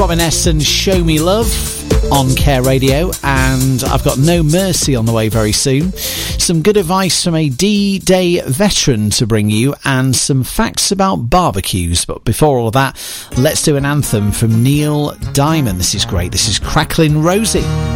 Robin S and Show Me Love on Care Radio, and I've got No Mercy on the way very soon. Some good advice from a D-Day veteran to bring you, and some facts about barbecues. But before all of that, let's do an anthem from Neil Diamond. This is great. This is Cracklin' Rosie.